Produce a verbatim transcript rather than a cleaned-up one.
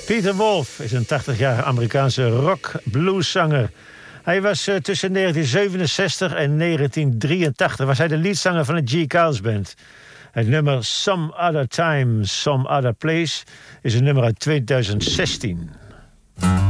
Peter Wolf is een tachtigjarige Amerikaanse rock-blueszanger. Hij was uh, tussen negentien zevenenzestig en negentien drieëntachtig was hij de leadzanger van de G. Kyles Band. Het nummer Some Other Time, Some Other Place is een nummer uit tweeduizend zestien.